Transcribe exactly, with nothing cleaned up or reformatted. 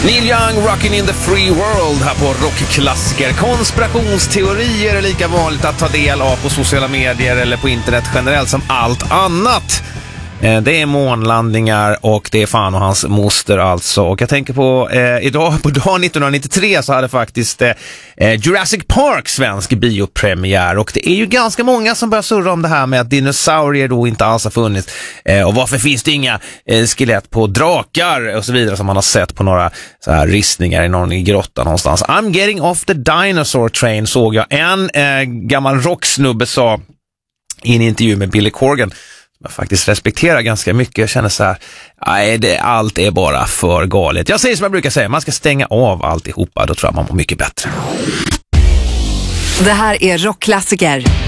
Neil Young, Rockin' in the Free World här på Rockklassiker. Konspirationsteorier är lika vanligt att ta del av på sociala medier eller på internet generellt som allt annat. Det är månlandningar och det är fan och hans moster alltså. Och jag tänker på eh, idag, på dag nittonhundranittiotre så hade faktiskt eh, Jurassic Park svensk biopremiär. Och det är ju ganska många som börjar surra om det här med att dinosaurier då inte alls har funnits. Eh, och varför finns det inga eh, skelett på drakar och så vidare som man har sett på några så här ristningar i någon grotta någonstans. I'm getting off the dinosaur train, såg jag en eh, gammal rocksnubbe sa i en intervju med Billy Corgan. Jag faktiskt respekterar ganska mycket. Jag känner så här, nej, det, allt är bara för galet. Jag säger som jag brukar säga, man ska stänga av alltihopa, då tror jag man mår mycket bättre. Det här är Rockklassiker